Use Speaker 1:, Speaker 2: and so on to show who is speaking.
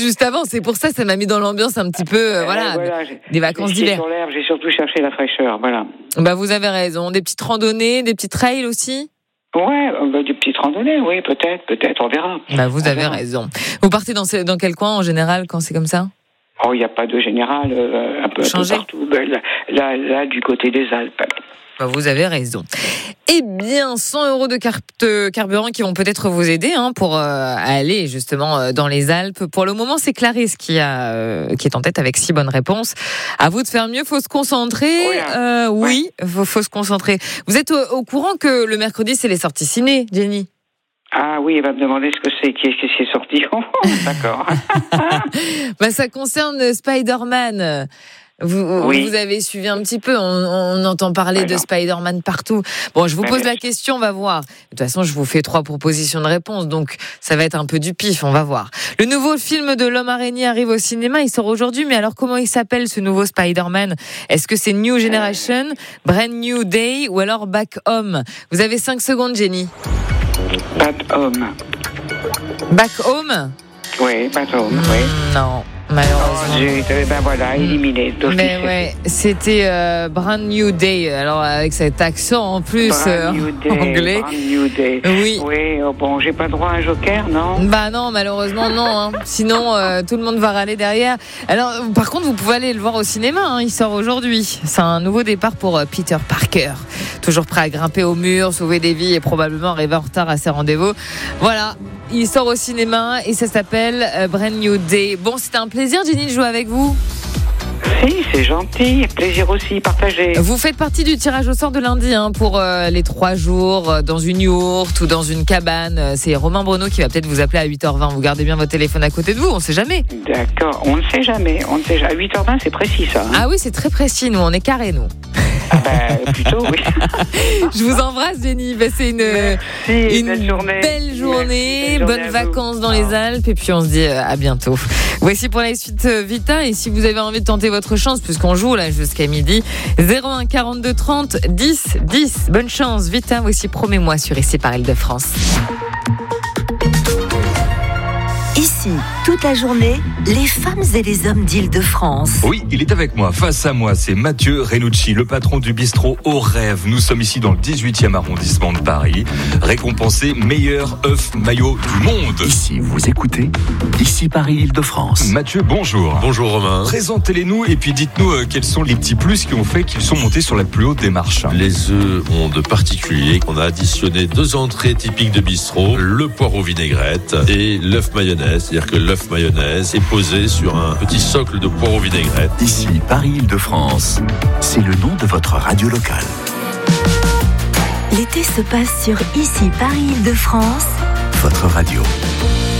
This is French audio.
Speaker 1: juste avant. C'est pour ça m'a mis dans l'ambiance un petit peu, des vacances d'hiver.
Speaker 2: Sur l'herbe, j'ai surtout cherché la fraîcheur, voilà.
Speaker 1: Bah, vous avez raison. Des petites randonnées, des petits trails aussi?
Speaker 2: Ouais, des petites randonnées, oui, peut-être, on verra.
Speaker 1: Bah, vous avez raison. Vous partez dans quel coin en général quand c'est comme ça?
Speaker 2: Oh, il n'y a pas de général, un peu partout. Là, du côté des Alpes.
Speaker 1: Bah, vous avez raison. Eh bien, 100 € de carte carburant qui vont peut-être vous aider pour aller justement dans les Alpes. Pour le moment, c'est Clarisse qui est en tête avec 6 bonnes réponses. À vous de faire mieux, faut se concentrer. Oui, faut se concentrer. Vous êtes au courant que le mercredi, c'est les sorties ciné, Jenny?
Speaker 2: Ah oui, elle va me demander ce que c'est, qui est sorti. D'accord.
Speaker 1: Bah, ça concerne Spider-Man. Vous avez suivi un petit peu, on entend parler de Spider-Man partout. Bon, je vous pose la question, on va voir. De toute façon, je vous fais 3 propositions de réponse, donc ça va être un peu du pif, on va voir. Le nouveau film de l'homme araignée arrive au cinéma, il sort aujourd'hui, mais alors comment il s'appelle ce nouveau Spider-Man? Est-ce que c'est New Generation, Brand New Day ou alors Back Home? Vous avez 5 secondes, Jenny.
Speaker 2: Back Home.
Speaker 1: Back Home?
Speaker 2: Oui, Back Home, oui.
Speaker 1: Non. Malheureusement.
Speaker 2: Éliminé.
Speaker 1: Mais ouais, c'était Brand New Day. Alors avec cet accent en plus anglais.
Speaker 2: Brand New Day.
Speaker 1: Oui.
Speaker 2: Oui. Bon, j'ai pas droit à un joker, non?
Speaker 1: Bah non, malheureusement non. Sinon, tout le monde va râler derrière. Alors, par contre, vous pouvez aller le voir au cinéma. Il sort aujourd'hui. C'est un nouveau départ pour Peter Parker. Toujours prêt à grimper au mur, sauver des vies et probablement arriver en retard à ses rendez-vous. Voilà. Il sort au cinéma et ça s'appelle Brand New Day. Bon, c'était un plaisir, Jenny, de jouer avec vous.
Speaker 2: Si, c'est gentil. Plaisir aussi, partagé.
Speaker 1: Vous faites partie du tirage au sort de lundi pour les 3 jours dans une yourte ou dans une cabane. C'est Romain Bruno qui va peut-être vous appeler à 8h20. Vous gardez bien votre téléphone à côté de vous, on ne sait jamais.
Speaker 2: D'accord, on ne sait jamais. À 8h20, c'est précis ça.
Speaker 1: Ah oui, c'est très précis, nous, on est carré, nous.
Speaker 2: Ah ben, plutôt, oui.
Speaker 1: Je vous embrasse, Jenny. C'est une belle journée. Bonnes vacances dans les Alpes. Et puis, on se dit à bientôt. Voici pour la suite Vita. Et si vous avez envie de tenter votre chance, puisqu'on joue là jusqu'à midi, 01 42 30 10 10. Bonne chance, Vita. Voici Promets-moi sur Ici par Île-de-France.
Speaker 3: Ici, toute la journée, les femmes et les hommes d'Île-de-France.
Speaker 4: Oui, il est avec moi. Face à moi, c'est Mathieu Renucci, le patron du bistrot Au Rêve. Nous sommes ici dans le 18e arrondissement de Paris, récompensé meilleur œuf maillot du monde.
Speaker 5: Ici, vous écoutez Ici Paris Île-de-France.
Speaker 4: Mathieu, bonjour.
Speaker 6: Bonjour Romain.
Speaker 4: Présentez-les-nous et puis dites-nous quels sont les petits plus qui ont fait qu'ils sont montés sur la plus haute des marches.
Speaker 6: Les œufs ont de particulier. On a additionné 2 entrées typiques de bistrot, le poireau vinaigrette et l'œuf mayonnaise. C'est-à-dire que l'œuf mayonnaise est posé sur un petit socle de poireau vinaigrette.
Speaker 5: Ici, Paris Île-de-France, c'est le nom de votre radio locale.
Speaker 3: L'été se passe sur Ici Paris Île-de-France.
Speaker 5: Votre radio.